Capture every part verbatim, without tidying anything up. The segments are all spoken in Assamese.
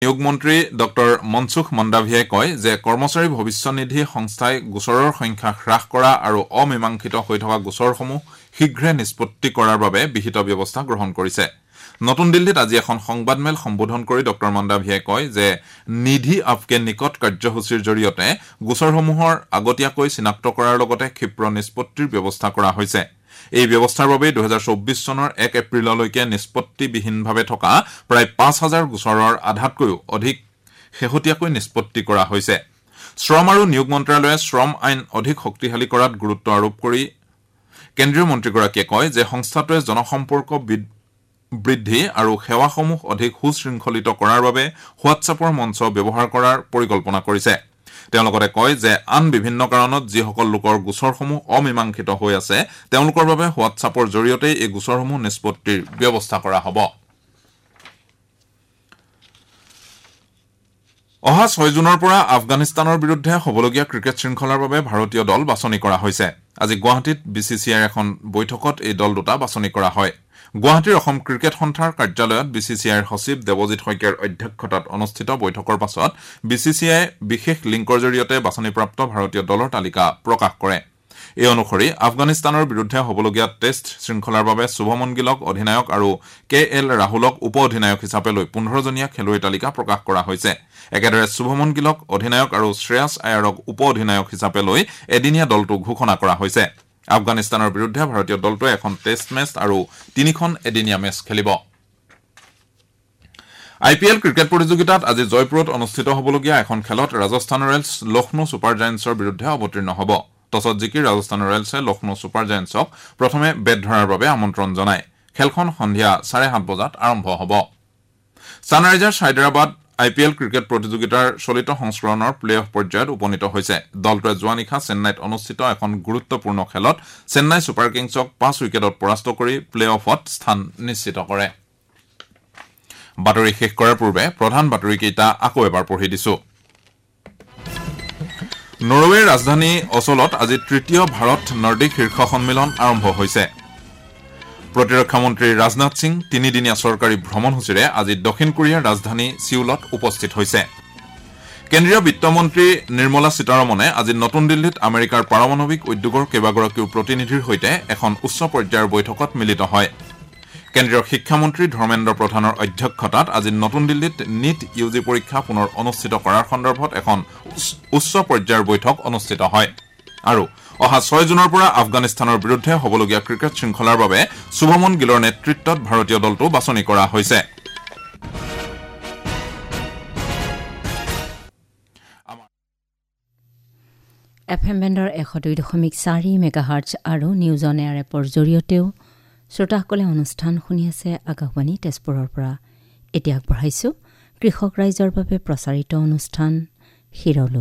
নিয়োগ মন্ত্ৰী ডক্টৰ মনসুখ মণ্ডাভিয়াই কয় যে কৰ্মচাৰী ভৱিষ্যত নিধি সংস্থাই গোচৰৰ সংখ্যা হ্ৰাস কৰা আৰু অমীমাংসিত হৈ থকা গোচৰসমূহ শীঘ্ৰে নিষ্পত্তি কৰাৰ বাবে বিহিত ব্যৱস্থা গ্ৰহণ কৰিছে। নতুন দিল্লীত আজি এখন সংবাদমেল সম্বোধন কৰি ডক্টৰ মণ্ডাভিয়াই কয় যে নিধি আপকে নিকট কাৰ্যসূচীৰ জৰিয়তে গোচৰসমূহৰ আগতীয়াকৈ চিনাক্ত কৰাৰ লগতে ক্ষীপ্ৰ নিষ্পত্তিৰ ব্যৱস্থা কৰা হৈছে। এই ব্যৱস্থাৰ বাবে দুহেজাৰ চৌব্বিছ চনৰ এক এপ্ৰিললৈকে নিষ্পত্তিবিহীনভাৱে থকা প্ৰায় পাঁচ হাজাৰ গোচৰৰ আধাতকৈও অধিক শেহতীয়াকৈ নিষ্পত্তি কৰা হৈছে। শ্ৰম আৰু নিয়োগ মন্ত্ৰালয়ে শ্ৰম আইন অধিক শক্তিশালী কৰাত গুৰুত্ব আৰোপ কৰি কেন্দ্ৰীয় মন্ত্ৰীগৰাকীয়ে কয় যে সংস্থাটোৱে জনসম্পৰ্ক বৃদ্ধি আৰু সেৱাসমূহ অধিক সুশৃংখলিত কৰাৰ বাবে হোৱাটছএপৰ মঞ্চ ব্যৱহাৰ কৰাৰ পৰিকল্পনা কৰিছে। তেওঁ লগতে কয় যে আন বিভিন্ন কাৰণত যিসকল লোকৰ গোচৰসমূহ অমীমাংসিত হৈ আছে তেওঁলোকৰ বাবে হোৱাটছএপৰ জৰিয়তে এই গোচৰসমূহ নিষ্পত্তিৰ ব্যৱস্থা কৰা হ'ব। অহা ছয় জুনৰ পৰা আফগানিস্তানৰ বিৰুদ্ধে হ'বলগীয়া ক্ৰিকেট শৃংখলাৰ বাবে ভাৰতীয় দল বাছনি কৰা হৈছে। আজি গুৱাহাটীত বি চি চি আইৰ এখন বৈঠকত এই দল দুটা বাছনি কৰা হয়। গুৱাহাটীৰ অসম ক্ৰিকেট সন্থাৰ কাৰ্যালয়ত বি চি চি আইৰ সচিব দেৱজিৎ শইকীয়াৰ অধ্যক্ষতাত অনুষ্ঠিত বৈঠকৰ পাছত বি চি চি আই বিশেষ লিংকৰ জৰিয়তে বাছনিপ্ৰাপ্ত ভাৰতীয় দলৰ তালিকা প্ৰকাশ কৰে। এই অনুসৰি আফগানিস্তানৰ বিৰুদ্ধে হ'বলগীয়া টেষ্ট শৃংখলাৰ বাবে শুভমন গিলক অধিনায়ক আৰু কে এল ৰাহুলক উপ অধিনায়ক হিচাপে লৈ পোন্ধৰজনীয়া খেলুৱৈৰ তালিকা প্ৰকাশ কৰা হৈছে। একেদৰে শুভমন গিলক অধিনায়ক আৰু শ্ৰেয়াছ আয়াৰক উপ অধিনায়ক হিচাপে লৈ এদিনীয়া দলটো ঘোষণা কৰা হৈছে। আফগানিস্তানৰ বিৰুদ্ধে ভাৰতীয় দলটোৱে এখন টেষ্ট মেচ আৰু তিনিখন এদিনীয়া মেচ খেলিব। আই পি এল ক্ৰিকেট প্ৰতিযোগিতাত আজি জয়পুৰত অনুষ্ঠিত হ'বলগীয়া এখন খেলত ৰাজস্থান ৰয়েলছ লক্ষ্ণৌ ছুপাৰ জায়েণ্টছৰ বিৰুদ্ধে অৱতীৰ্ণ হ'ব। টছত জিকি ৰাজস্থান ৰয়েলছে লক্ষ্ণৌ ছুপাৰ জায়েণ্টছক প্ৰথমে বেট ধৰাৰ বাবে আমন্ত্ৰণ জনায়। খেলখন সন্ধিয়া চাৰে সাত বজাত আৰম্ভ হ'ব। ছানৰাইজাৰ্ছ হায়দৰাবাদ আই পি এল ক্ৰিকেট প্ৰতিযোগিতাৰ চলিত সংস্কৰণৰ প্লে অফ পৰ্যায়ত উপনীত হৈছে। দলটোৱে যোৱা নিশা চেন্নাইত অনুষ্ঠিত এখন গুৰুত্বপূৰ্ণ খেলত চেন্নাই ছুপাৰ কিংছক পাঁচ উইকেটত পৰাস্ত কৰি প্লে অফত স্থান নিশ্চিত কৰে। বাতৰি শেষ কৰাৰ পূৰ্বে প্ৰধান বাতৰিকেইটা আকৌ এবাৰ পঢ়ি দিছো। নৰৱেৰ ৰাজধানী অচলত আজি তৃতীয় ভাৰত নৰ্ডিক শীৰ্ষ সন্মিলন আৰম্ভ হৈছে। প্ৰতিৰক্ষা মন্ত্ৰী ৰাজনাথ সিং তিনিদিনীয়া চৰকাৰী ভ্ৰমণসূচীৰে আজি দক্ষিণ কোৰিয়াৰ ৰাজধানী ছিউলত উপস্থিত হৈছে। কেন্দ্ৰীয় বিত্তমন্ত্ৰী নিৰ্মলা সীতাৰমণে আজি নতুন দিল্লীত আমেৰিকাৰ পাৰমাণৱিক উদ্যোগৰ কেইবাগৰাকীও প্ৰতিনিধিৰ সৈতে এখন উচ্চ পৰ্যায়ৰ বৈঠকত মিলিত হয়। কেন্দ্ৰীয় শিক্ষামন্ত্ৰী ধৰ্মেন্দ্ৰ প্ৰধানৰ অধ্যক্ষতাত আজি নতুন দিল্লীত নীট ইউ জি পৰীক্ষা পুনৰ অনুষ্ঠিত কৰাৰ সন্দৰ্ভত এখন উচ্চ পৰ্যায়ৰ বৈঠক অনুষ্ঠিত হয়। আৰু অহা ছয় জুনৰ পৰা আফগানিস্তানৰ বিৰুদ্ধে হ'বলগীয়া ক্ৰিকেট শৃংখলাৰ বাবে শুভমন গিলৰ নেতৃত্বত ভাৰতীয় দলটো বাছনি কৰা হৈছে। এফ এম বেণ্ডৰ এশ দুই দশমিক চাৰি মেগাহাৰ্টছ আৰু নিউজ অন এয়াৰ এপৰ জৰিয়তেও শ্ৰোতাসকলে অনুষ্ঠান শুনি আছে আকাশবাণী তেজপুৰৰ পৰা। এতিয়া আগবঢ়াইছো কৃষক ৰাইজৰ বাবে প্ৰচাৰিত অনুষ্ঠান শিৰলো।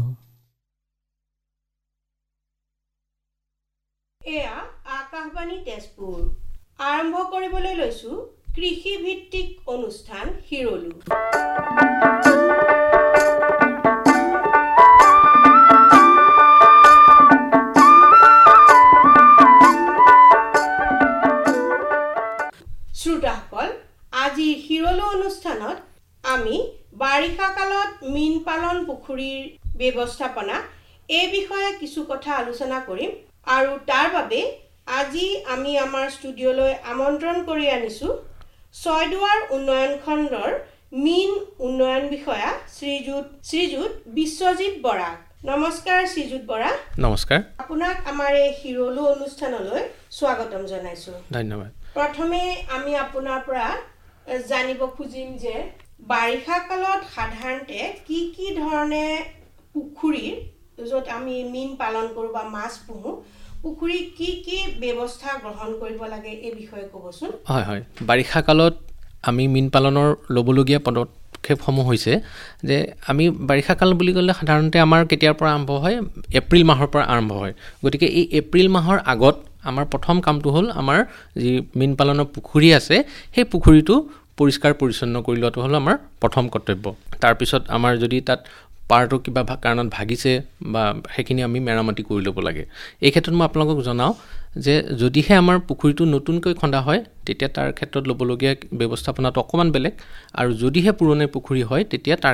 এয়া আকাশবাণী তেজপুৰ। আৰম্ভ কৰিবলৈ লৈছো কৃষি ভিত্তিক অনুষ্ঠান শিৰলো। শ্ৰোতাসকল, আজি শিৰলো অনুষ্ঠানত আমি বাৰিষা কালত মীন পালন পুখুৰীৰ ব্যৱস্থাপনা এই বিষয়ে কিছু কথা আলোচনা কৰিম। আৰু তাৰ বাবে আজি আমি আমাৰ ষ্টুডিঅ'লৈ আমন্ত্ৰণ কৰি আনিছোঁ ছয়দুৱাৰ উন্নয়ন খণ্ডৰ মীন উন্নয়ন বিষয়া শ্ৰীযুত শ্ৰীযুত বিশ্বজিৎ বৰা। নমস্কাৰ শ্ৰীযুত বৰা। নমস্কাৰ। আপোনাক আমাৰ এই শিৰলো অনুষ্ঠানলৈ স্বাগতম জনাইছোঁ। ধন্যবাদ। প্ৰথমে আমি আপোনাৰ পৰা জানিব খুজিম যে বাৰিষা কালত সাধাৰণতে কি কি ধৰণে পুখুৰীৰ য'ত আমি মীন পালন কৰোঁ বা মাছ পোহোঁ পুখুৰীত কি কি ব্যৱস্থা গ্ৰহণ কৰিব লাগে এই বিষয়ে ক'বচোন। হয় হয় বাৰিষা কালত আমি মীন পালনৰ ল'বলগীয়া পদক্ষেপসমূহ হৈছে যে আমি বাৰিষা কাল বুলি ক'লে সাধাৰণতে আমাৰ কেতিয়াৰ পৰা আৰম্ভ হয়, এপ্ৰিল মাহৰ পৰা আৰম্ভ হয়। গতিকে এই এপ্ৰিল মাহৰ আগত আমাৰ প্ৰথম কামটো হ'ল আমাৰ যি মীন পালনৰ পুখুৰী আছে সেই পুখুৰীটো পৰিষ্কাৰ পৰিচ্ছন্ন কৰি লোৱাটো হ'ল আমাৰ প্ৰথম কৰ্তব্য। তাৰপিছত আমাৰ যদি তাত পাৰটো কিবা কাৰণত ভাগিছে বা সেইখিনি আমি মেৰামতি কৰি ল'ব লাগে। এই ক্ষেত্ৰত মই আপোনালোকক জনাওঁ যে যদিহে আমাৰ পুখুৰীটো নতুনকৈ খন্দা হয় তেতিয়া তাৰ ক্ষেত্ৰত ল'বলগীয়া ব্যৱস্থাপনাটো অকণমান বেলেগ, আৰু যদিহে পুৰণি পুখুৰী হয় তেতিয়া তাৰ